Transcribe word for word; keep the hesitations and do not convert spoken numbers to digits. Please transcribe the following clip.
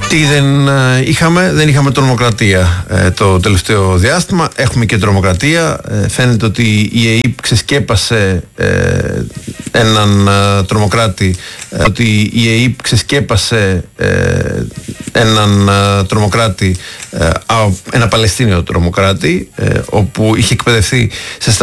Τι δεν είχαμε, δεν είχαμε τρομοκρατία ε, το τελευταίο διάστημα. Έχουμε και τρομοκρατία. Ε, φαίνεται ότι η ΕΕΠ ξεσκέπασε ε, έναν ε, τρομοκράτη. Ε, ότι η ΕΕΠ ξεσκέπασε ε, έναν ε, τρομοκράτη, ε, ένα Παλαιστίνιο τρομοκράτη, ε, όπου είχε εκπαιδευτεί σε